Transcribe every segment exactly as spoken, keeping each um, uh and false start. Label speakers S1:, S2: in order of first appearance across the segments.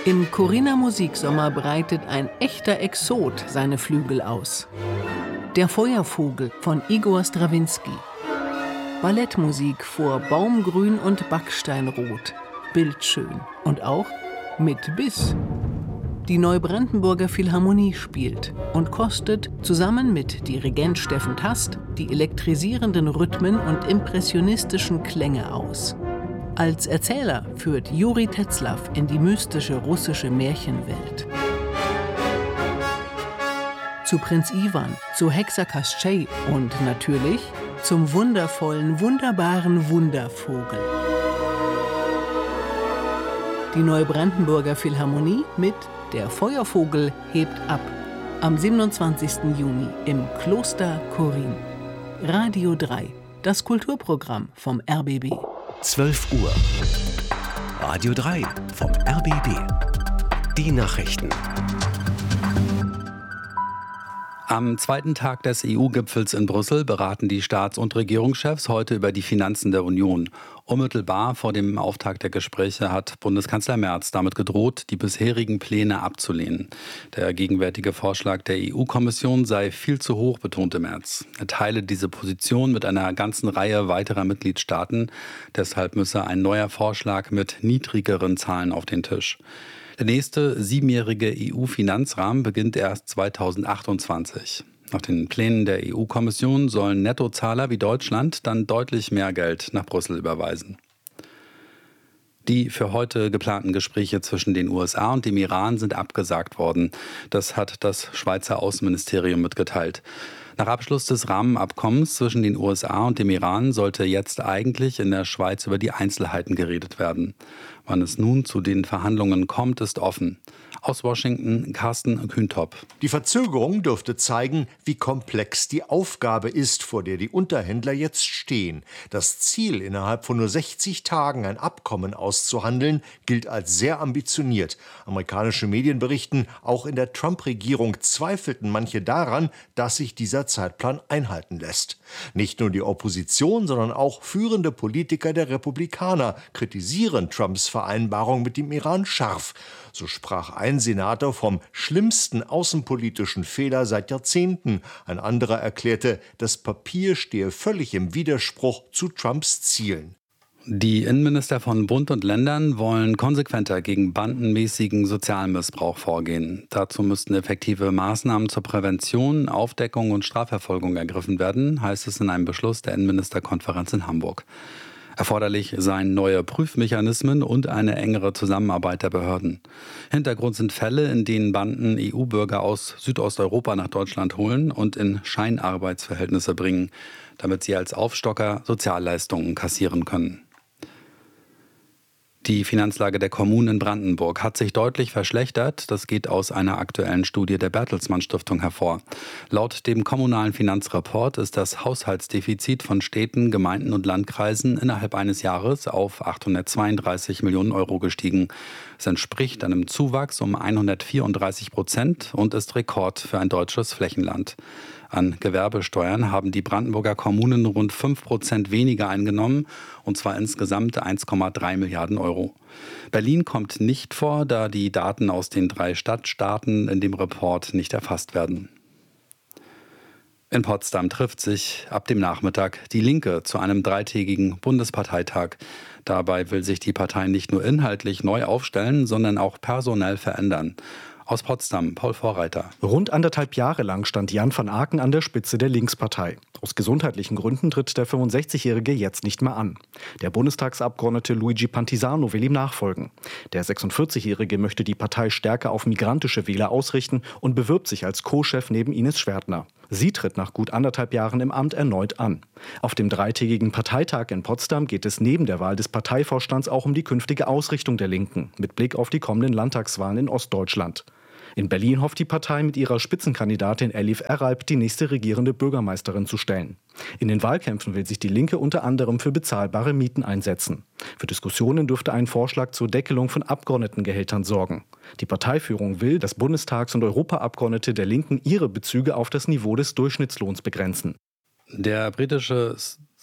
S1: Im Corinna Musiksommer breitet ein echter Exot seine Flügel aus. Der Feuervogel von Igor Strawinski. Ballettmusik vor Baumgrün und Backsteinrot. Bildschön und auch mit Biss. Die Neubrandenburger Philharmonie spielt und kostet zusammen mit Dirigent Steffen Tast die elektrisierenden Rhythmen und impressionistischen Klänge aus. Als Erzähler führt Juri Tetzlaff in die mystische russische Märchenwelt. Zu Prinz Iwan, zu Hexer Kastschei und natürlich zum wundervollen, wunderbaren Wundervogel. Die Neubrandenburger Philharmonie mit Der Feuervogel hebt ab. Am siebenundzwanzigsten Juni im Kloster Chorin. Radio drei, das Kulturprogramm vom R B B.
S2: zwölf Uhr. Radio drei vom R B B. Die Nachrichten.
S3: Am zweiten Tag des E U-Gipfels in Brüssel beraten die Staats- und Regierungschefs heute über die Finanzen der Union. Unmittelbar vor dem Auftakt der Gespräche hat Bundeskanzler Merz damit gedroht, die bisherigen Pläne abzulehnen. Der gegenwärtige Vorschlag der E U-Kommission sei viel zu hoch, betonte Merz. Er teile diese Position mit einer ganzen Reihe weiterer Mitgliedstaaten. Deshalb müsse ein neuer Vorschlag mit niedrigeren Zahlen auf den Tisch. Der nächste siebenjährige E U-Finanzrahmen beginnt erst zweitausendachtundzwanzig. Nach den Plänen der E U-Kommission sollen Nettozahler wie Deutschland dann deutlich mehr Geld nach Brüssel überweisen. Die für heute geplanten Gespräche zwischen den U S A und dem Iran sind abgesagt worden. Das hat das Schweizer Außenministerium mitgeteilt. Nach Abschluss des Rahmenabkommens zwischen den U S A und dem Iran sollte jetzt eigentlich in der Schweiz über die Einzelheiten geredet werden. Wann es nun zu den Verhandlungen kommt, ist offen. Aus Washington, Carsten Kühntop.
S4: Die Verzögerung dürfte zeigen, wie komplex die Aufgabe ist, vor der die Unterhändler jetzt stehen. Das Ziel, innerhalb von nur sechzig Tagen ein Abkommen auszuhandeln, gilt als sehr ambitioniert. Amerikanische Medien berichten, auch in der Trump-Regierung zweifelten manche daran, dass sich dieser Zeitplan einhalten lässt. Nicht nur die Opposition, sondern auch führende Politiker der Republikaner kritisieren Trumps Vereinbarung mit dem Iran scharf. So sprach ein Senator vom schlimmsten außenpolitischen Fehler seit Jahrzehnten. Ein anderer erklärte, das Papier stehe völlig im Widerspruch zu Trumps Zielen.
S3: Die Innenminister von Bund und Ländern wollen konsequenter gegen bandenmäßigen Sozialmissbrauch vorgehen. Dazu müssten effektive Maßnahmen zur Prävention, Aufdeckung und Strafverfolgung ergriffen werden, heißt es in einem Beschluss der Innenministerkonferenz in Hamburg. Erforderlich seien neue Prüfmechanismen und eine engere Zusammenarbeit der Behörden. Hintergrund sind Fälle, in denen Banden E U-Bürger aus Südosteuropa nach Deutschland holen und in Scheinarbeitsverhältnisse bringen, damit sie als Aufstocker Sozialleistungen kassieren können. Die Finanzlage der Kommunen in Brandenburg hat sich deutlich verschlechtert. Das geht aus einer aktuellen Studie der Bertelsmann Stiftung hervor. Laut dem kommunalen Finanzreport ist das Haushaltsdefizit von Städten, Gemeinden und Landkreisen innerhalb eines Jahres auf achthundertzweiunddreißig Millionen Euro gestiegen. Es entspricht einem Zuwachs um hundertvierunddreißig Prozent und ist Rekord für ein deutsches Flächenland. An Gewerbesteuern haben die Brandenburger Kommunen rund fünf Prozent weniger eingenommen, und zwar insgesamt eins Komma drei Milliarden Euro. Berlin kommt nicht vor, da die Daten aus den drei Stadtstaaten in dem Report nicht erfasst werden. In Potsdam trifft sich ab dem Nachmittag die Linke zu einem dreitägigen Bundesparteitag. Dabei will sich die Partei nicht nur inhaltlich neu aufstellen, sondern auch personell verändern. Aus Potsdam, Paul Vorreiter.
S5: Rund anderthalb Jahre lang stand Jan van Aken an der Spitze der Linkspartei. Aus gesundheitlichen Gründen tritt der fünfundsechzigjährige jetzt nicht mehr an. Der Bundestagsabgeordnete Luigi Pantisano will ihm nachfolgen. Der sechsundvierzigjährige möchte die Partei stärker auf migrantische Wähler ausrichten und bewirbt sich als Co-Chef neben Ines Schwertner. Sie tritt nach gut anderthalb Jahren im Amt erneut an. Auf dem dreitägigen Parteitag in Potsdam geht es neben der Wahl des Parteivorstands auch um die künftige Ausrichtung der Linken mit Blick auf die kommenden Landtagswahlen in Ostdeutschland. In Berlin hofft die Partei mit ihrer Spitzenkandidatin Elif Eralp die nächste regierende Bürgermeisterin zu stellen. In den Wahlkämpfen will sich die Linke unter anderem für bezahlbare Mieten einsetzen. Für Diskussionen dürfte ein Vorschlag zur Deckelung von Abgeordnetengehältern sorgen. Die Parteiführung will, dass Bundestags- und Europaabgeordnete der Linken ihre Bezüge auf das Niveau des Durchschnittslohns begrenzen.
S3: Der britische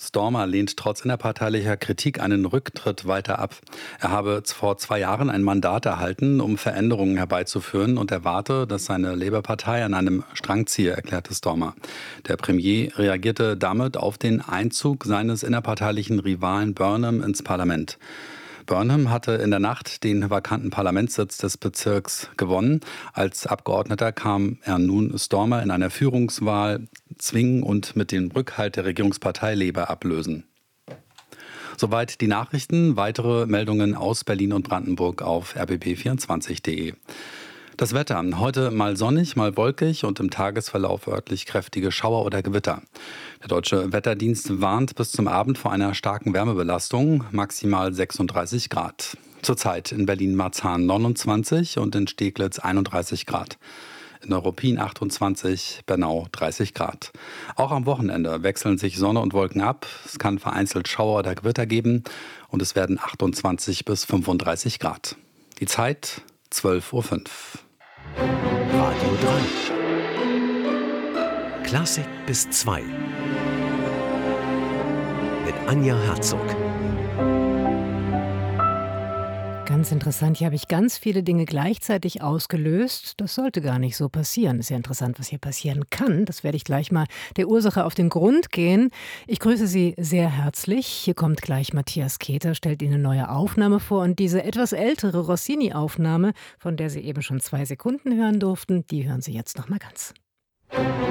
S3: Stormer lehnt trotz innerparteilicher Kritik einen Rücktritt weiter ab. Er habe vor zwei Jahren ein Mandat erhalten, um Veränderungen herbeizuführen und erwarte, dass seine Labour-Partei an einem Strang ziehe, erklärte Stormer. Der Premier reagierte damit auf den Einzug seines innerparteilichen Rivalen Burnham ins Parlament. Burnham hatte in der Nacht den vakanten Parlamentssitz des Bezirks gewonnen. Als Abgeordneter kam er nun Stormer in einer Führungswahl zwingen und mit dem Rückhalt der Regierungspartei Labour ablösen. Soweit die Nachrichten. Weitere Meldungen aus Berlin und Brandenburg auf r b b vierundzwanzig punkt de. Das Wetter. Heute mal sonnig, mal wolkig und im Tagesverlauf örtlich kräftige Schauer oder Gewitter. Der Deutsche Wetterdienst warnt bis zum Abend vor einer starken Wärmebelastung, maximal sechsunddreißig Grad. Zurzeit in Berlin-Marzahn neunundzwanzig und in Steglitz einunddreißig Grad. In Neuruppin achtundzwanzig, Bernau dreißig Grad. Auch am Wochenende wechseln sich Sonne und Wolken ab. Es kann vereinzelt Schauer oder Gewitter geben und es werden achtundzwanzig bis fünfunddreißig Grad. Die Zeit zwölf Uhr fünf.
S2: Radio drei. Klassik bis zwei. Mit Anja Herzog.
S6: Ganz interessant, hier habe ich ganz viele Dinge gleichzeitig ausgelöst. Das sollte gar nicht so passieren. Ist ja interessant, was hier passieren kann. Das werde ich gleich mal der Ursache auf den Grund gehen. Ich grüße Sie sehr herzlich. Hier kommt gleich Matthias Keter, stellt Ihnen eine neue Aufnahme vor. Und diese etwas ältere Rossini-Aufnahme, von der Sie eben schon zwei Sekunden hören durften, die hören Sie jetzt noch mal ganz.